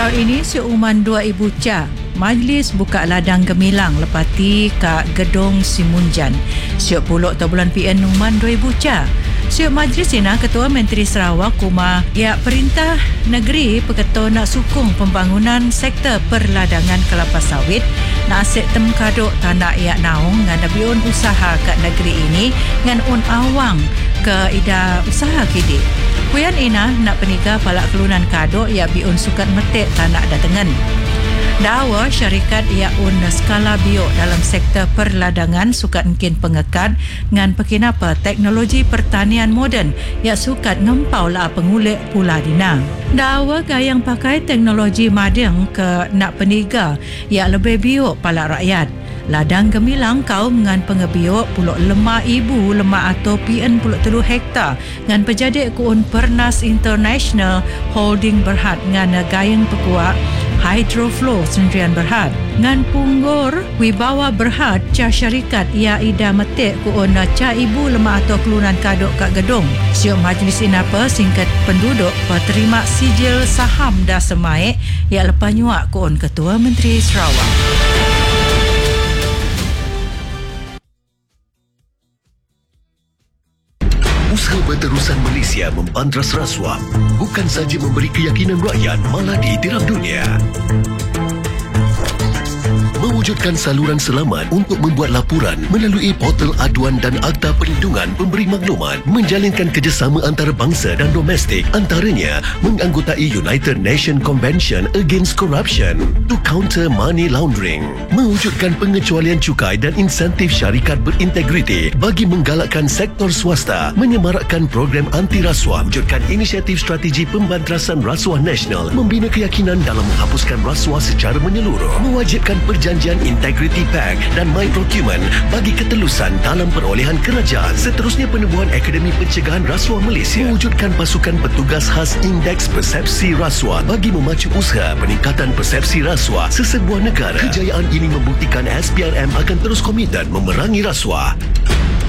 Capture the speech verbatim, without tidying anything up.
Tahun ini seuman dua ribu ca, Majlis buka ladang gemilang lepati kat Gedung Simunjan. Siok puluk tahun bulan P N Numan dua ribu ca. Siok Majlis ini Ketua Menteri Sarawak Kumar ya perintah negeri peketo nak sukung pembangunan sektor perladangan kelapa sawit nak aset tem kadok tanah yak naung ngan biun usaha kat negeri ini ngan un awang ke ida usaha kidi. Kuyan ina nak peniga palak kelunan kadok ya biun sukat metek tanah datengan. Dawa syarikat ia un skala biok dalam sektor perladangan sukat mungkin pengekat ngan pekinapa teknologi pertanian moden ia sukat ngempau lah pengulik pula dina. Dawa gayang pakai teknologi madeng ke nak peniga ia lebih biok palak rakyat. Ladang gemilang kaum ngan pengebiok puluk lima ibu lima atau P N puluk telu hektar ngan pejadik kuun Pernas International Holding Berhad ngan gayang pekuak Hydroflow Sendirian Berhad ngan punggur Wibawa Berhad ca syarikat ia ida metik kuun ca ibu lima atau kelunan kadok kat gedung. Siok majlis inapa singkat penduduk peterima sijil saham dah semaik ia lepas nyuak kuun Ketua Menteri Sarawak. Usaha berterusan Malaysia membantras rasuah bukan saja memberi keyakinan rakyat, malah ditiram dunia. Mewujudkan saluran selamat untuk membuat laporan melalui portal aduan dan Akta Perlindungan Pemberi Maklumat, menjalinkan kerjasama antarabangsa dan domestik, antaranya menganggotai United Nations Convention Against Corruption to counter money laundering, mewujudkan pengecualian cukai dan insentif syarikat berintegriti bagi menggalakkan sektor swasta, menyemarakkan program anti rasuah, wujudkan inisiatif strategi pembantrasan rasuah nasional, membina keyakinan dalam menghapuskan rasuah secara menyeluruh, mewajibkan perjanjian Integrity Pact dan My Procurement bagi ketelusan dalam perolehan kerajaan. Seterusnya penubuhan Akademi Pencegahan Rasuah Malaysia, mewujudkan pasukan petugas khas Indeks Persepsi Rasuah bagi memacu usaha peningkatan persepsi rasuah sesebuah negara. Kejayaan ini membuktikan S P R M akan terus komited memerangi rasuah.